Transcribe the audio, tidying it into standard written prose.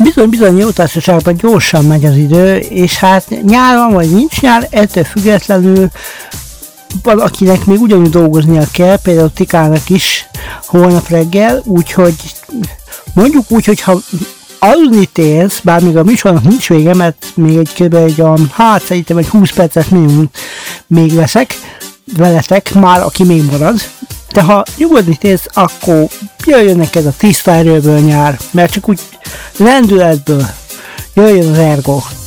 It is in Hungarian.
Bizony jó társaságban gyorsan megy az idő, és hát nyáron vagy nincs nyár, ettől függetlenül valakinek még ugyanúgy dolgoznia kell, például Tikának is holnap reggel, úgyhogy mondjuk úgy, hogy ha aludni térsz, bár még a műsornak nincs vége, mert még szerintem egy 20 percet minimum még leszek veletek, már aki még marad, de ha nyugodni térsz, akkor jöjjön neked a tiszta erőből nyár, mert csak úgy lendületből jöjjön az ergo.